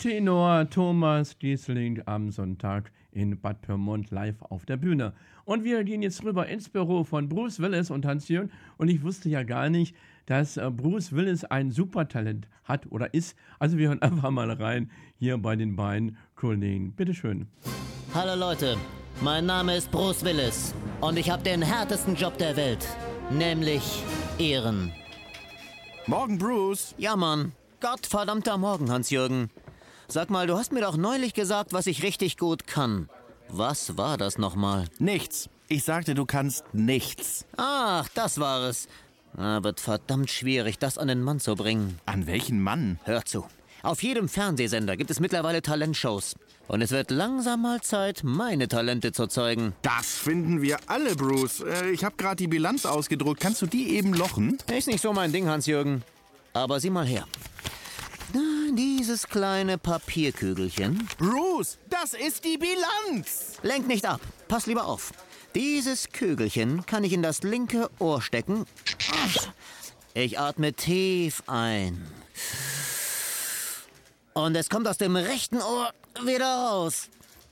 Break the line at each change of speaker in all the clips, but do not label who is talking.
Tenor Thomas Giesling am Sonntag in Bad Pyrmont live auf der Bühne. Und wir gehen jetzt rüber ins Büro von Bruce Willis und Hans-Jürgen. Und ich wusste ja gar nicht, dass Bruce Willis ein Supertalent hat oder ist. Also wir hören einfach mal rein hier bei den beiden Kollegen. Bitteschön.
Hallo Leute, mein Name ist Bruce Willis und ich habe den härtesten Job der Welt, nämlich Ehren.
Morgen, Bruce.
Ja, Mann. Gottverdammter Morgen, Hans-Jürgen. Sag mal, du hast mir doch neulich gesagt, was ich richtig gut kann. Was war das nochmal?
Nichts. Ich sagte, du kannst nichts.
Ach, das war es. Wird verdammt schwierig, das an den Mann zu bringen.
An welchen Mann?
Hör zu. Auf jedem Fernsehsender gibt es mittlerweile Talentshows. Und es wird langsam mal Zeit, meine Talente zu zeigen.
Das finden wir alle, Bruce. Ich habe gerade die Bilanz ausgedruckt. Kannst du die eben lochen?
Ist nicht so mein Ding, Hans-Jürgen. Aber sieh mal her. Dieses kleine Papierkügelchen.
Bruce, das ist die Bilanz.
Lenk nicht ab. Pass lieber auf. Dieses Kügelchen kann ich in das linke Ohr stecken. Ich atme tief ein. Und es kommt aus dem rechten Ohr wieder raus.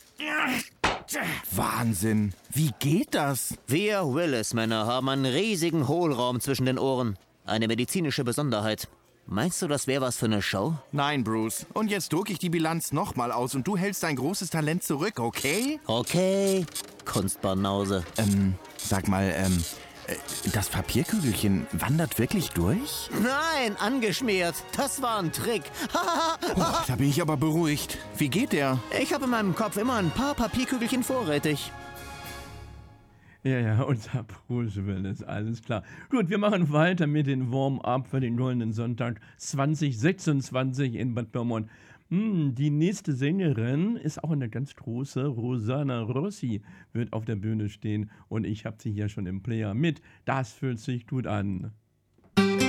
Wahnsinn. Wie geht das?
Wir Willis-Männer haben einen riesigen Hohlraum zwischen den Ohren. Eine medizinische Besonderheit. Meinst du, das wäre was für eine Show?
Nein, Bruce. Und jetzt drucke ich die Bilanz nochmal aus und du hältst dein großes Talent zurück, okay?
Okay, Kunstbanause.
Sag mal, das Papierkügelchen wandert wirklich durch?
Nein, angeschmiert. Das war ein Trick.
Da bin ich aber beruhigt. Wie geht der?
Ich habe in meinem Kopf immer ein paar Papierkügelchen vorrätig.
Ja, unser Bruce Willis, alles klar. Gut, wir machen weiter mit den Warm-up für den Goldenen Sonntag 2026 in Bad Pyrmont. Die nächste Sängerin ist auch eine ganz große. Rosanna Rossi wird auf der Bühne stehen und ich habe sie hier schon im Player mit. Das fühlt sich gut an.